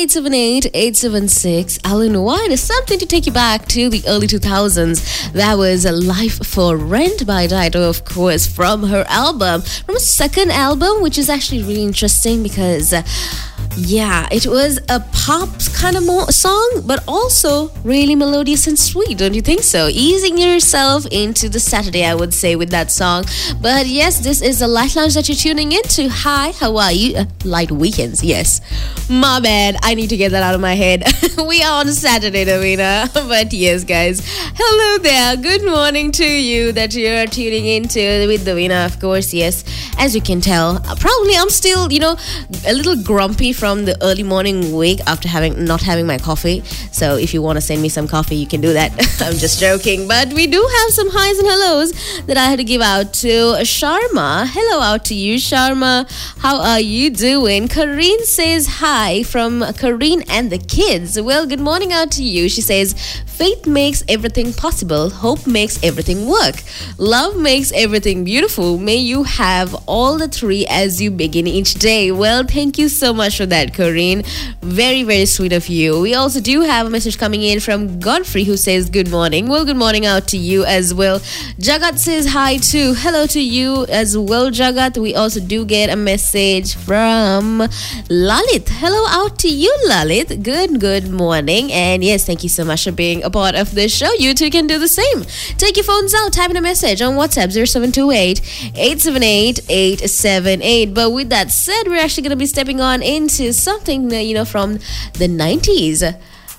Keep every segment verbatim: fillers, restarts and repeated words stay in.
eight seven eight, eight seven six, Alan White is something to take you back to the early two thousands. That was a Life for Rent by Dido, of course, from her album, from a second album, which is actually really interesting because uh, yeah, it was a pop kind of mo- song, but also really melodious and sweet, don't you think so? Easing yourself into the Saturday, I would say, with that song. But yes, this is the Light Lounge that you're tuning into. Hi, how are you? Uh, light weekends, yes. My bad, I need to get that out of my head. We are on Saturday, Davina. But yes, guys, hello there. Good morning to you that you're tuning into with Davina, of course, yes. As you can tell, probably I'm still, you know, a little grumpy from from the early morning wake after having not having my coffee. So if you want to send me some coffee, you can do that. I'm just joking. But we do have some highs and hellos that I had to give out to Sharma. Hello out to you, Sharma. How are you doing? Kareen says hi from Kareen and the kids. Well, good morning out to you. She says, faith makes everything possible. Hope makes everything work. Love makes everything beautiful. May you have all the three as you begin each day. Well, thank you so much for that, Corinne. Very, very sweet of you. We also do have a message coming in from Godfrey who says good morning. Well, good morning out to you as well. Jagat says hi too. Hello to you as well, Jagat. We also do get a message from Lalit. Hello out to you, Lalit. Good, good morning. And yes, thank you so much for being a part of this show. You too can do the same. Take your phones out, type in a message on WhatsApp zero seven two eight, eight seven eight, eight seven eight. But with that said, we're actually going to be stepping on into something, you know, from the nineties.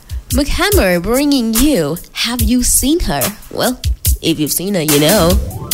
McHammer bringing you Have You Seen Her? Well, if you've seen her, you know.